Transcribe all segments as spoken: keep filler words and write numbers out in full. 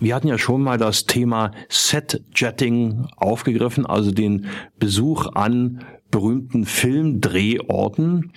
Wir hatten ja schon mal das Thema Set-Jetting aufgegriffen, also den Besuch an berühmten Filmdrehorten.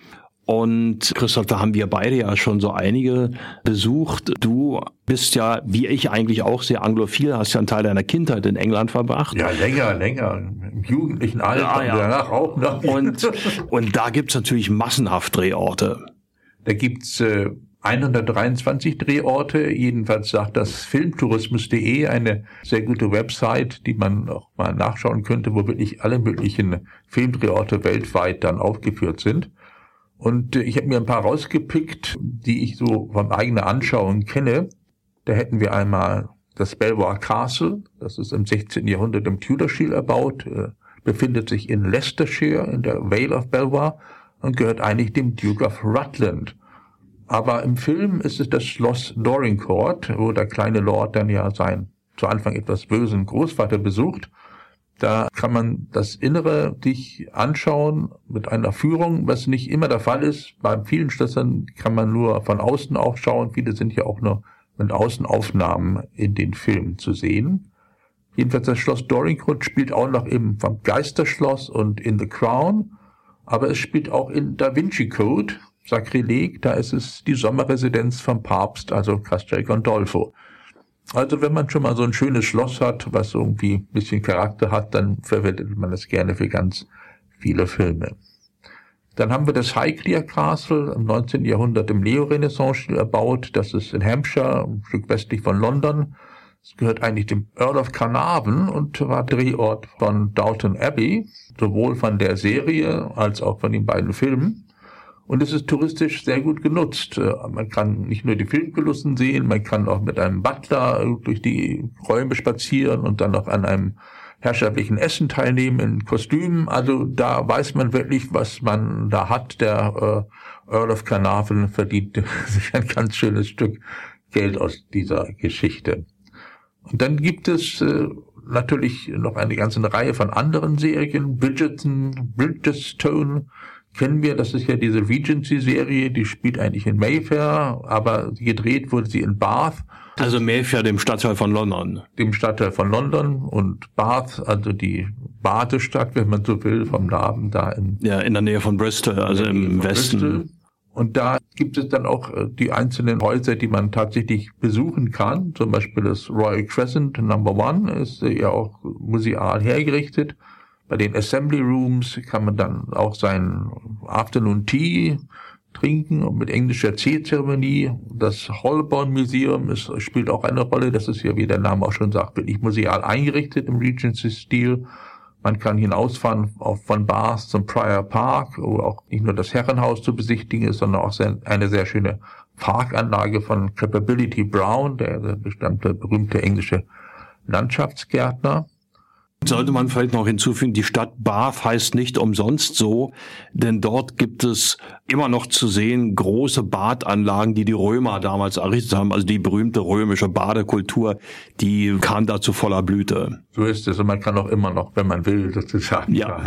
Und Christoph, da haben wir beide ja schon so einige besucht. Du bist ja, wie ich eigentlich auch, sehr anglophil, hast ja einen Teil deiner Kindheit in England verbracht. Ja, länger, länger. Im jugendlichen Alter, ja, ja. danach auch noch. Und, und da gibt's natürlich massenhaft Drehorte. Da gibt's äh, hundertdreiundzwanzig Drehorte. Jedenfalls sagt das Filmtourismus punkt de, eine sehr gute Website, die man auch mal nachschauen könnte, wo wirklich alle möglichen Filmdrehorte weltweit dann aufgeführt sind. Und ich habe mir ein paar rausgepickt, die ich so von eigener Anschauung kenne. Da hätten wir einmal das Belvoir Castle, das ist im sechzehnten Jahrhundert im Tudor-Stil erbaut, befindet sich in Leicestershire in der Vale of Belvoir und gehört eigentlich dem Duke of Rutland. Aber im Film ist es das Schloss Dorincourt, wo der kleine Lord dann ja seinen zu Anfang etwas bösen Großvater besucht. Da kann man das Innere sich anschauen mit einer Führung, was nicht immer der Fall ist. Bei vielen Schlössern kann man nur von außen auch schauen. Viele sind ja auch nur mit Außenaufnahmen in den Filmen zu sehen. Jedenfalls das Schloss Dorincourt spielt auch noch im vom Geisterschloss und in The Crown. Aber es spielt auch in Da Vinci Code, Sakrileg. Da ist es die Sommerresidenz vom Papst, also Castel Gandolfo. Also wenn man schon mal so ein schönes Schloss hat, was irgendwie ein bisschen Charakter hat, dann verwendet man das gerne für ganz viele Filme. Dann haben wir das Highclere Castle im neunzehnten Jahrhundert im Neo-Renaissance-Stil erbaut. Das ist in Hampshire, ein Stück westlich von London. Es gehört eigentlich dem Earl of Carnarvon und war Drehort von Downton Abbey, sowohl von der Serie als auch von den beiden Filmen. Und es ist touristisch sehr gut genutzt. Man kann nicht nur die Filmkulissen sehen, man kann auch mit einem Butler durch die Räume spazieren und dann noch an einem herrschaftlichen Essen teilnehmen in Kostümen. Also da weiß man wirklich, was man da hat. Der äh, Earl of Carnarvon verdient sich ein ganz schönes Stück Geld aus dieser Geschichte. Und dann gibt es äh, natürlich noch eine ganze Reihe von anderen Serien. Bridgerton, Bridgestone kennen wir, das ist ja diese Regency-Serie, die spielt eigentlich in Mayfair, aber gedreht wurde sie in Bath. Also Mayfair, dem Stadtteil von London. Dem Stadtteil von London und Bath, also die Badestadt, wenn man so will, vom Namen da in... Ja, in der Nähe von Bristol, also im Westen. Bristol. Und da gibt es dann auch die einzelnen Häuser, die man tatsächlich besuchen kann. Zum Beispiel das Royal Crescent Number One ist ja auch museal hergerichtet. Bei den Assembly Rooms kann man dann auch seinen Afternoon Tea trinken und mit englischer Teezeremonie. Das Holborn Museum ist, spielt auch eine Rolle. Das ist ja, wie der Name auch schon sagt, wirklich museal eingerichtet im Regency-Stil. Man kann hinausfahren auf von Bath zum Prior Park, wo auch nicht nur das Herrenhaus zu besichtigen ist, sondern auch sehr, eine sehr schöne Parkanlage von Capability Brown, der, der bestimmte berühmte englische Landschaftsgärtner. Sollte man vielleicht noch hinzufügen, die Stadt Bath heißt nicht umsonst so, denn dort gibt es immer noch zu sehen große Badanlagen, die die Römer damals errichtet haben, also die berühmte römische Badekultur, die kam da zu voller Blüte. So ist es, und man kann auch immer noch, wenn man will, sozusagen, ja.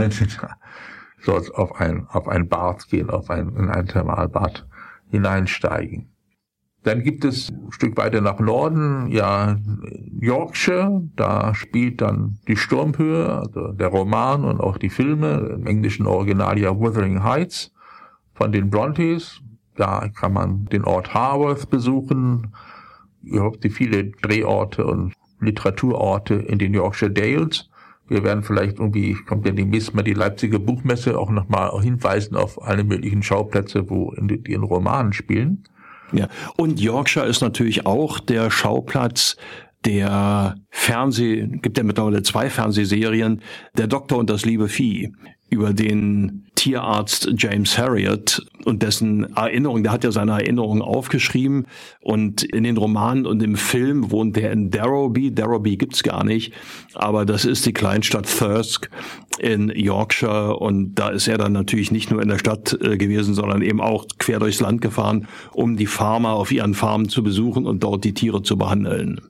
so auf ein, auf ein Bad gehen, auf ein, in ein Thermalbad hineinsteigen. Dann gibt es ein Stück weiter nach Norden, ja, Yorkshire, da spielt dann die Sturmhöhe, also der Roman und auch die Filme, im englischen Original ja Wuthering Heights von den Brontes. Da kann man den Ort Haworth besuchen, überhaupt die viele Drehorte und Literaturorte in den Yorkshire Dales. Wir werden vielleicht irgendwie, kommt ja demnächst mal die Leipziger Buchmesse, auch nochmal hinweisen auf alle möglichen Schauplätze, wo in den, die in Romanen spielen. Ja, und Yorkshire ist natürlich auch der Schauplatz der Fernseh, gibt ja mittlerweile zwei Fernsehserien, Der Doktor und das liebe Vieh, über den Tierarzt James Herriot und dessen Erinnerung, der hat ja seine Erinnerungen aufgeschrieben und in den Romanen und im Film wohnt der in Darrowby, Darrowby gibt's gar nicht, aber das ist die Kleinstadt Thirsk in Yorkshire und da ist er dann natürlich nicht nur in der Stadt äh, gewesen, sondern eben auch quer durchs Land gefahren, um die Farmer auf ihren Farmen zu besuchen und dort die Tiere zu behandeln.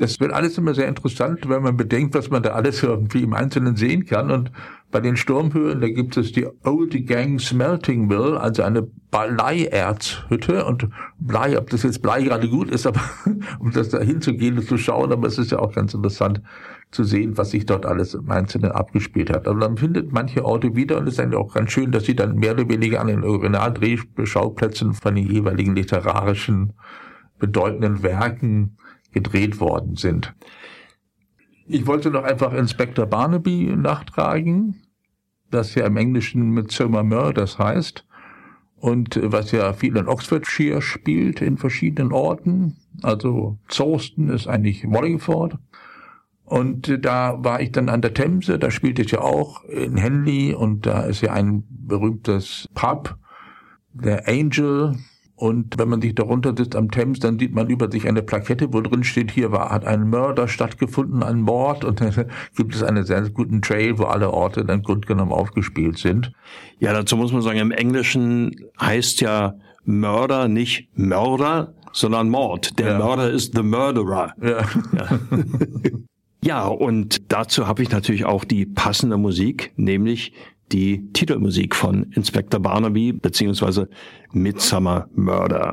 Das wird alles immer sehr interessant, wenn man bedenkt, was man da alles irgendwie im Einzelnen sehen kann. Und bei den Sturmhöhen, da gibt es die Old Gang Smelting Mill, also eine Bleierzhütte. Und Blei, ob das jetzt Blei gerade gut ist, aber um das da hinzugehen und zu schauen, aber es ist ja auch ganz interessant zu sehen, was sich dort alles im Einzelnen abgespielt hat. Aber man findet manche Orte wieder und es ist eigentlich auch ganz schön, dass sie dann mehr oder weniger an den Originaldrehschauplätzen von den jeweiligen literarischen bedeutenden Werken gedreht worden sind. Ich wollte noch einfach Inspektor Barnaby nachtragen, das ja im Englischen Midsomer Murders heißt und was ja viel in Oxfordshire spielt, in verschiedenen Orten. Also Sawston ist eigentlich Wallingford. Und da war ich dann an der Themse, da spielt es ja auch in Henley und da ist ja ein berühmtes Pub, der Angel. Und wenn man sich darunter sitzt am Thames, dann sieht man über sich eine Plakette, wo drin steht, hier war, hat ein Mörder stattgefunden, ein Mord. Und dann gibt es einen sehr guten Trail, wo alle Orte dann grundgenommen aufgespielt sind. Ja, dazu muss man sagen, im Englischen heißt ja Mörder nicht Mörder, sondern Mord. Der ja. Mörder ist the murderer. Ja. Ja. Ja, und dazu habe ich natürlich auch die passende Musik, nämlich die Titelmusik von Inspektor Barnaby beziehungsweise Midsomer Murder.